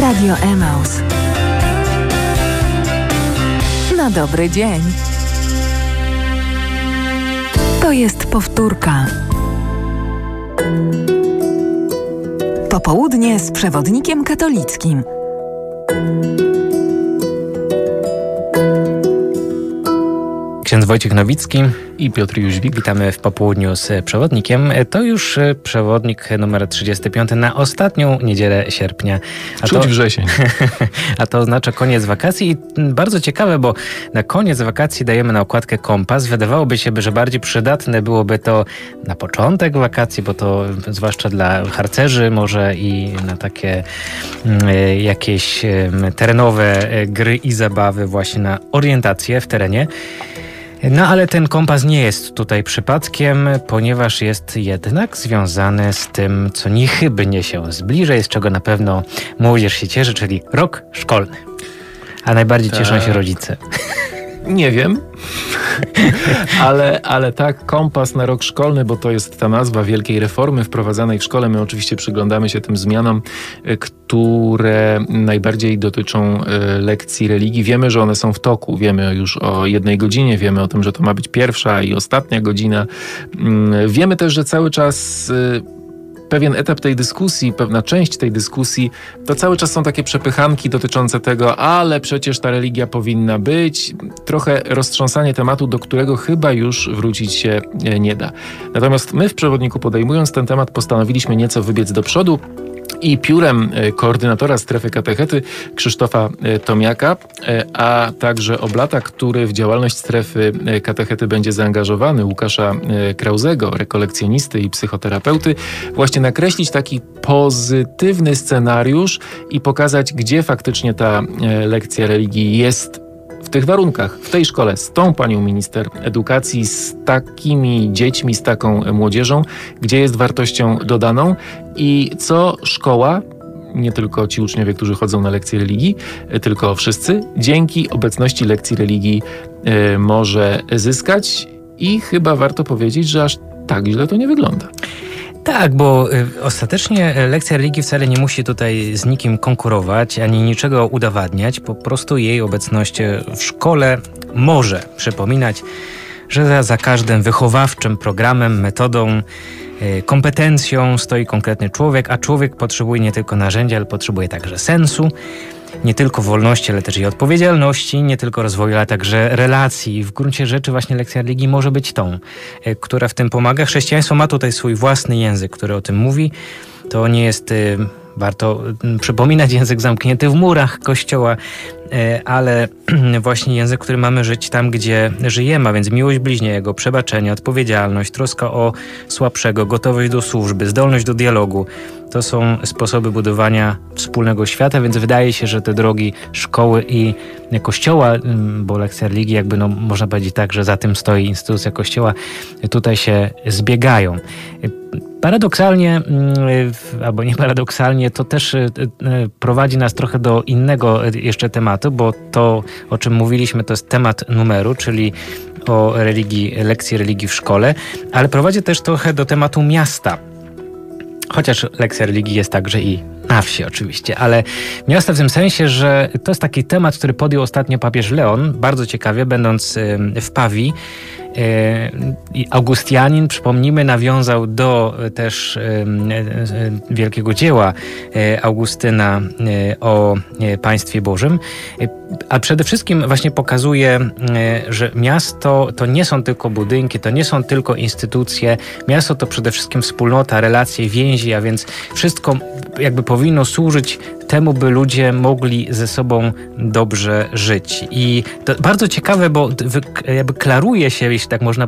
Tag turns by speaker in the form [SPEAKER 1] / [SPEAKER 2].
[SPEAKER 1] Radio Emaus. Na dobry dzień. To jest powtórka. Popołudnie z przewodnikiem katolickim.
[SPEAKER 2] Ksiądz Wojciech Nowicki i Piotr Jóźwik. Witamy w popołudniu z przewodnikiem. To już przewodnik numer 35 na ostatnią niedzielę sierpnia.
[SPEAKER 3] Czuć wrzesień.
[SPEAKER 2] A to oznacza koniec wakacji i bardzo ciekawe, bo na koniec wakacji dajemy na okładkę kompas. Wydawałoby się, że bardziej przydatne byłoby to na początek wakacji, bo to zwłaszcza dla harcerzy może i na takie jakieś terenowe gry i zabawy właśnie na orientację w terenie. No ale ten kompas nie jest tutaj przypadkiem, ponieważ jest jednak związany z tym, co niechybnie się zbliża i z czego na pewno młodzież się cieszy, czyli rok szkolny. A najbardziej cieszą się rodzice.
[SPEAKER 3] Nie wiem, ale tak, kompas na rok szkolny, bo to jest ta nazwa wielkiej reformy wprowadzanej w szkole. My oczywiście przyglądamy się tym zmianom, które najbardziej dotyczą lekcji religii. Wiemy, że one są w toku. Wiemy już o 1 godzinie, wiemy o tym, że to ma być pierwsza i ostatnia godzina. Wiemy też, że cały czas pewien etap tej dyskusji, pewna część tej dyskusji, to cały czas są takie przepychanki dotyczące tego, ale przecież ta religia powinna być. Trochę roztrząsanie tematu, do którego chyba już wrócić się nie da. Natomiast my w przewodniku, podejmując ten temat, postanowiliśmy nieco wybiec do przodu i piórem koordynatora strefy katechety Krzysztofa Tomiaka, a także Oblata, który w działalność strefy katechety będzie zaangażowany, Łukasza Krauzego, rekolekcjonisty i psychoterapeuty, właśnie nakreślić taki pozytywny scenariusz i pokazać, gdzie faktycznie ta lekcja religii jest w tych warunkach, w tej szkole, z tą panią minister edukacji, z takimi dziećmi, z taką młodzieżą, gdzie jest wartością dodaną i co szkoła, nie tylko ci uczniowie, którzy chodzą na lekcje religii, tylko wszyscy, dzięki obecności lekcji religii może zyskać i chyba warto powiedzieć, że aż tak źle to nie wygląda.
[SPEAKER 2] Tak, bo ostatecznie lekcja religii wcale nie musi tutaj z nikim konkurować, ani niczego udowadniać. Po prostu jej obecność w szkole może przypominać, że za każdym wychowawczym programem, metodą, kompetencją stoi konkretny człowiek, a człowiek potrzebuje nie tylko narzędzia, ale potrzebuje także sensu. Nie tylko wolności, ale też i odpowiedzialności, nie tylko rozwoju, ale także relacji. W gruncie rzeczy właśnie lekcja religii może być tą, która w tym pomaga. Chrześcijaństwo ma tutaj swój własny język, który o tym mówi. To nie jest, warto przypominać, język zamknięty w murach Kościoła, ale właśnie język, który mamy żyć tam, gdzie żyjemy, a więc miłość bliźniego, przebaczenie, odpowiedzialność, troska o słabszego, gotowość do służby, zdolność do dialogu. To są sposoby budowania wspólnego świata, więc wydaje się, że te drogi szkoły i Kościoła, bo lekcja religii jakby można powiedzieć tak, że za tym stoi instytucja Kościoła, tutaj się zbiegają. Paradoksalnie, albo nie paradoksalnie, to też prowadzi nas trochę do innego jeszcze tematu, bo to, o czym mówiliśmy, to jest temat numeru, czyli o religii, lekcji religii w szkole, ale prowadzi też trochę do tematu miasta. Chociaż lekcja religii jest także i na wsi oczywiście, ale miasta w tym sensie, że to jest taki temat, który podjął ostatnio papież Leon, bardzo ciekawie, będąc w Pawii. Augustianin, przypomnijmy, nawiązał do też wielkiego dzieła Augustyna o Państwie Bożym, a przede wszystkim właśnie pokazuje, że miasto to nie są tylko budynki, to nie są tylko instytucje, miasto to przede wszystkim wspólnota, relacje, więzi, a więc wszystko jakby powinno służyć temu, by ludzie mogli ze sobą dobrze żyć. I to bardzo ciekawe, bo jakby klaruje się, jeśli tak można